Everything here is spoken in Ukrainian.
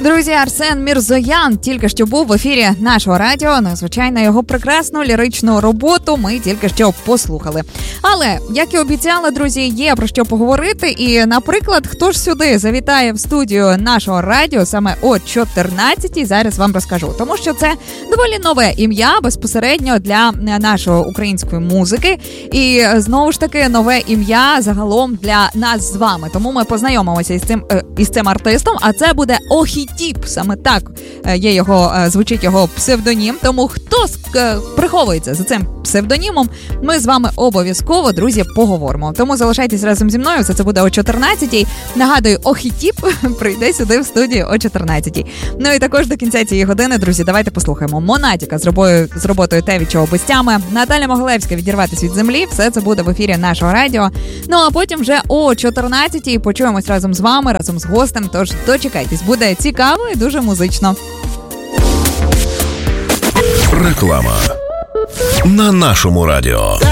Друзі, Арсен Мірзоян тільки що був в ефірі нашого радіо. Звичайно, його прекрасну ліричну роботу ми тільки що послухали. Але, як і обіцяла, друзі, є про що поговорити. І, наприклад, хто ж сюди завітає в студію нашого радіо саме о 14-й, зараз вам розкажу. Тому що це доволі нове ім'я безпосередньо для нашої української музики. І, знову ж таки, нове ім'я загалом для нас з вами. Тому ми познайомимося із цим артистом, а це буде Охітіп. Саме так звучить його псевдонім. Тому хто приховується за цим псевдонімом, ми з вами обов'язково, друзі, поговоримо. Тому залишайтесь разом зі мною, все це буде о 14-й. Нагадую, Охітіп прийде сюди в студію о 14-й. Ну і також до кінця цієї години, друзі, давайте послухаємо Монатіка з роботою «Те, від чого без тями», Наталя Могилевська «Відірватись від землі». Все це буде в ефірі нашого радіо. Ну а потім вже о 14-й почуємось разом з вами, разом з гостем. Тож дочекайтесь, буде цікаво і дуже музично. Реклама на нашому радіо.